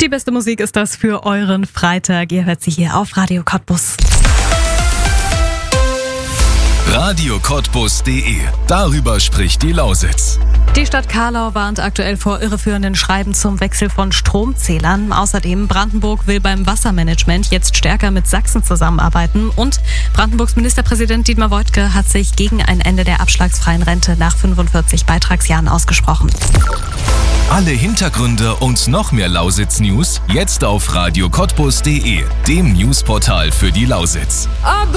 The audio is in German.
Die beste Musik ist das für euren Freitag. Ihr hört sie hier auf Radio Cottbus. radiocottbus.de. Darüber spricht die Lausitz. Die Stadt Carlau warnt aktuell vor irreführenden Schreiben zum Wechsel von Stromzählern. Außerdem Brandenburg will beim Wassermanagement jetzt stärker mit Sachsen zusammenarbeiten. Und Brandenburgs Ministerpräsident Dietmar Woidke hat sich gegen ein Ende der abschlagsfreien Rente nach 45 Beitragsjahren ausgesprochen. Alle Hintergründe und noch mehr Lausitz-News jetzt auf radiocottbus.de, dem Newsportal für die Lausitz.